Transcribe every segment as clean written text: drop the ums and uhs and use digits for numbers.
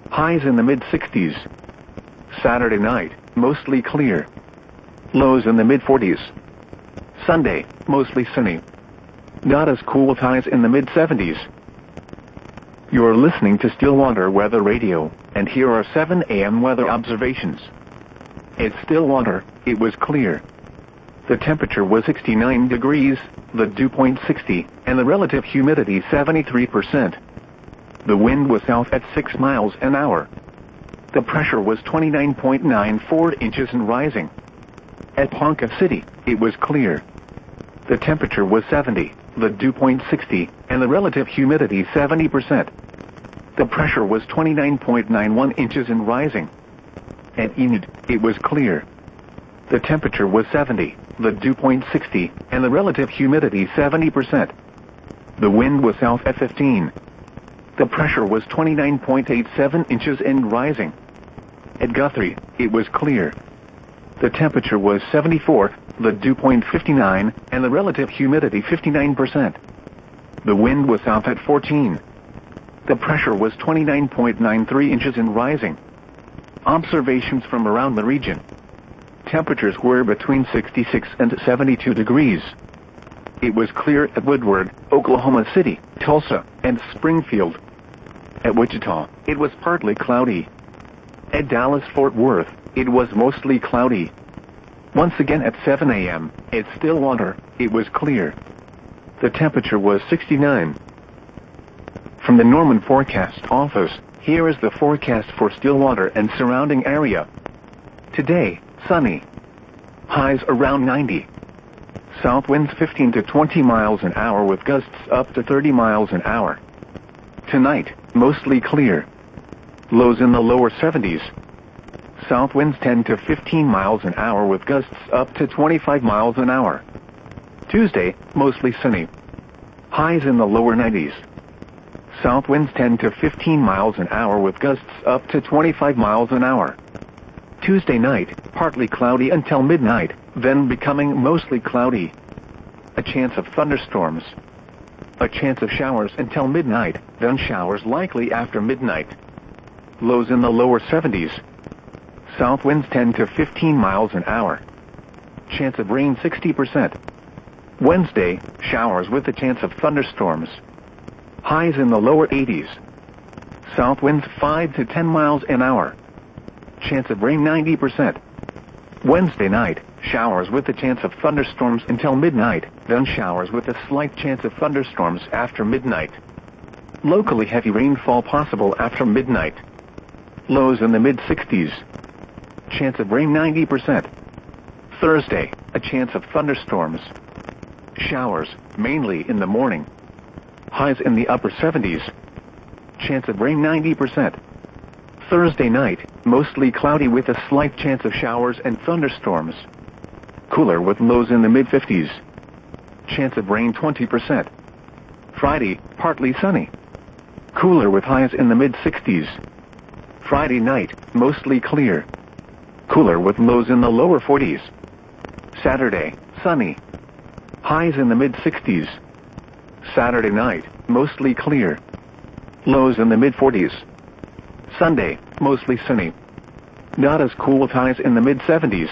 Highs in the mid-60s. Saturday night, mostly clear. Lows in the mid-40s. Sunday, mostly sunny. Not as cool with highs in the mid-70s. You're listening to Stillwater Weather Radio, and here are 7 a.m. weather observations. At Stillwater, it was clear. The temperature was 69 degrees, the dew point 60, and the relative humidity 73%. The wind was south at 6 miles an hour. The pressure was 29.94 inches and rising. At Ponca City, it was clear. The temperature was 70, the dew point 60, and the relative humidity 70%. The pressure was 29.91 inches and rising. At Enid, it was clear. The temperature was 70, the dew point 60, and the relative humidity 70%. The wind was south at 15. The pressure was 29.87 inches and rising. At Guthrie, it was clear. The temperature was 74, the dew point 59, and the relative humidity 59%. The wind was south at 14. The pressure was 29.93 inches and rising. Observations from around the region. Temperatures were between 66 and 72 degrees. It was clear at Woodward, Oklahoma City, Tulsa, and Springfield. At Wichita, it was partly cloudy. At Dallas-Fort Worth, it was mostly cloudy. Once again at 7 a.m., at Stillwater, it was clear. The temperature was 69. From the Norman Forecast Office, here is the forecast for Stillwater and surrounding area. Today, sunny. Highs around 90. South winds 15 to 20 miles an hour with gusts up to 30 miles an hour. Tonight, mostly clear. Lows in the lower 70s. South winds 10 to 15 miles an hour with gusts up to 25 miles an hour. Tuesday, mostly sunny. Highs in the lower 90s. South winds 10 to 15 miles an hour with gusts up to 25 miles an hour. Tuesday night, partly cloudy until midnight, then becoming mostly cloudy. A chance of thunderstorms. A chance of showers until midnight, then showers likely after midnight. Lows in the lower 70s. South winds 10 to 15 miles an hour. Chance of rain 60%. Wednesday, showers with a chance of thunderstorms. Highs in the lower 80s. South winds 5 to 10 miles an hour. Chance of rain 90%. Wednesday night, showers with a chance of thunderstorms until midnight, then showers with a slight chance of thunderstorms after midnight. Locally heavy rainfall possible after midnight. Lows in the mid-60s. Chance of rain 90%. Thursday, a chance of thunderstorms. Showers, mainly in the morning. Highs in the upper 70s. Chance of rain 90%. Thursday night, mostly cloudy with a slight chance of showers and thunderstorms. Cooler with lows in the mid-50s. Chance of rain 20%. Friday, partly sunny. Cooler with highs in the mid-60s. Friday night, mostly clear. Cooler with lows in the lower 40s. Saturday, sunny. Highs in the mid-60s. Saturday night, mostly clear. Lows in the mid-40s. Sunday, mostly sunny. Not as cool with highs in the mid-70s.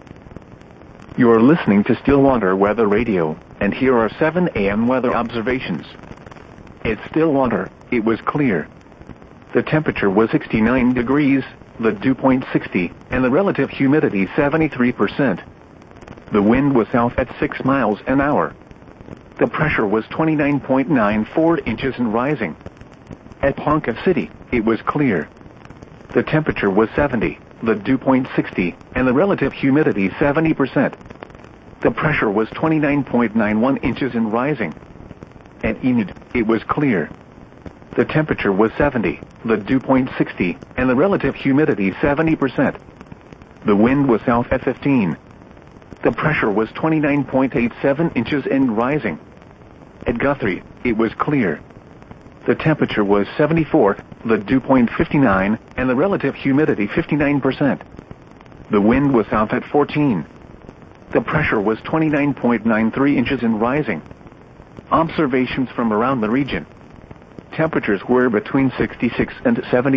You're listening to Stillwater Weather Radio, and here are 7 a.m. weather observations. At Stillwater, it was clear. The temperature was 69 degrees, the dew point 60, and the relative humidity 73%. The wind was south at 6 miles an hour. The pressure was 29.94 inches and rising. At Ponca City, it was clear. The temperature was 70, the dew point 60, and the relative humidity 70%. The pressure was 29.91 inches and rising. At Enid, it was clear. The temperature was 70, the dew point 60, and the relative humidity 70%. The wind was south at 15. The pressure was 29.87 inches and rising. At Guthrie, it was clear. The temperature was 74, the dew point 59, and the relative humidity 59%. The wind was south at 14. The pressure was 29.93 inches and rising. Observations from around the region. Temperatures were between 66 and 70.